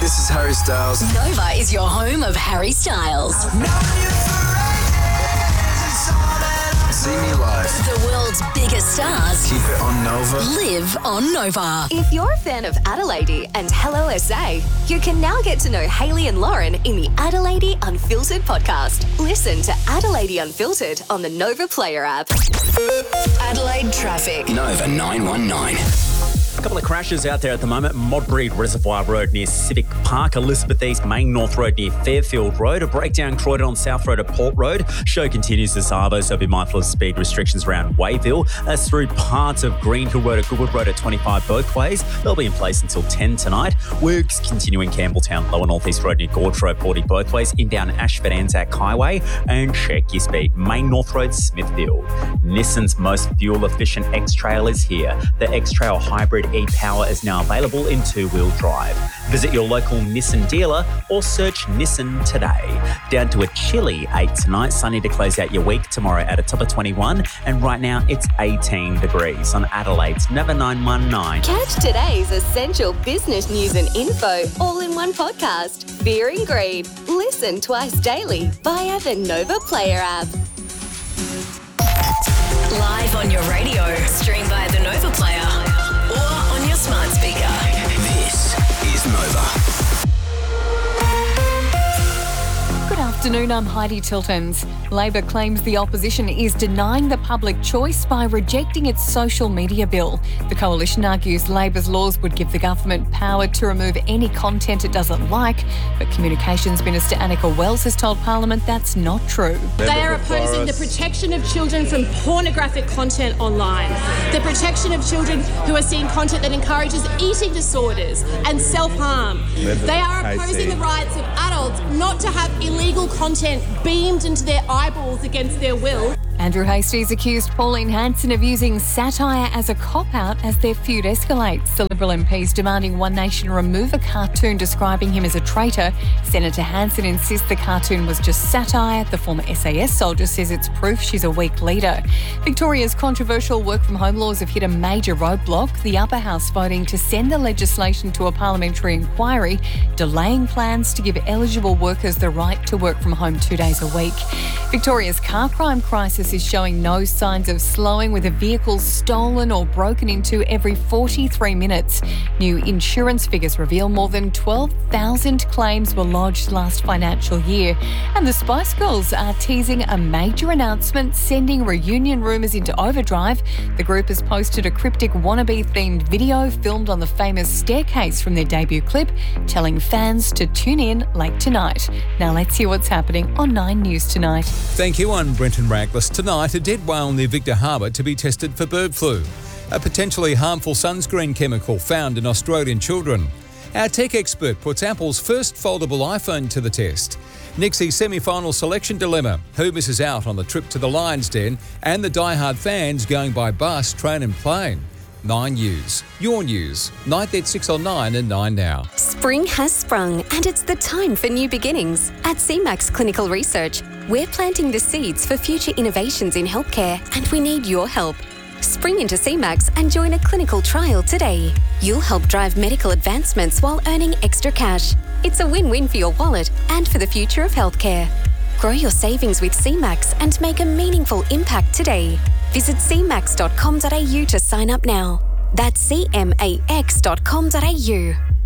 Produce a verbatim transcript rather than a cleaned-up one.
This is Harry Styles. Nova is your home of Harry Styles. See me live. The world's biggest stars Keep it on Nova. live on Nova. If you're a fan of Adelaide and Hello S A, you can now get to know Hayley and Lauren in the Adelaide Unfiltered podcast. Listen to Adelaide Unfiltered on the Nova Player app. Adelaide traffic. Nova nine one nine. A couple of crashes out there at the moment. Modbury Reservoir Road near Civic Park, Elizabeth East Main North Road near Fairfield Road, a breakdown Croydon on South Road at Port Road. Show continues to Savo, so be mindful of speed restrictions around Wayville. That's through parts of Greenhill Road at Goodwood Road at twenty-five both ways. They'll be in place until ten tonight. Works continuing Campbelltown, Lower North East Road near Gorge Road, forty both ways. Inbound Ashford Anzac Highway, and check your speed. Main North Road, Smithfield. Nissan's most fuel-efficient X-Trail is here. The X-Trail Hybrid e-Power is now available in two-wheel drive. Visit your local Nissan dealer or search Nissan today. Down to a chilly eight tonight. Sunny to close out your week. Tomorrow at a top of twenty-one. And right now it's eighteen degrees on Adelaide's Nova nine one nine. Catch today's essential business news and info all in one podcast. Fear and Greed. Listen twice daily via the Nova Player app. Live on your radio. Stream via the Nova Player or on your smart speaker. This is Nova. Good afternoon, I'm Heidi Tiltons. Labor claims the opposition is denying the public choice by rejecting its social media bill. The coalition argues Labor's laws would give the government power to remove any content it doesn't like, but Communications Minister Annika Wells has told Parliament that's not true. They are opposing the protection of children from pornographic content online, the protection of children who are seeing content that encourages eating disorders and self-harm. They are opposing the rights of adults not to have illegal content beamed into their eyeballs against their will. Andrew Hasties accused Pauline Hanson of using satire as a cop-out as their feud escalates. The Liberal M Ps demanding One Nation remove a cartoon describing him as a traitor. Senator Hanson insists the cartoon was just satire. The former S A S soldier says it's proof she's a weak leader. Victoria's controversial work-from-home laws have hit a major roadblock. The upper house voting to send the legislation to a parliamentary inquiry, delaying plans to give eligible workers the right to work from home two days a week. Victoria's car crime crisis is showing no signs of slowing, with a vehicle stolen or broken into every forty-three minutes. New insurance figures reveal more than twelve thousand claims were lodged last financial year. And the Spice Girls are teasing a major announcement, sending reunion rumours into overdrive. The group has posted a cryptic wannabe-themed video filmed on the famous staircase from their debut clip, telling fans to tune in late tonight. Now let's hear what's happening on Nine News tonight. Thank you. I'm Brenton Raglas. Tonight, a dead whale near Victor Harbour to be tested for bird flu. A potentially harmful sunscreen chemical found in Australian children. Our tech expert puts Apple's first foldable iPhone to the test. Nixie's semi-final selection dilemma. Who misses out on the trip to the Lions Den? And the die-hard fans going by bus, train and plane. Nine News. Your news. Night at six on nine and nine now. Spring has sprung and it's the time for new beginnings. At C MAX Clinical Research, we're planting the seeds for future innovations in healthcare, and we need your help. Spring into C MAX and join a clinical trial today. You'll help drive medical advancements while earning extra cash. It's a win-win for your wallet and for the future of healthcare. Grow your savings with C MAX and make a meaningful impact today. Visit c max dot com dot a u to sign up now. That's c max dot com dot a u.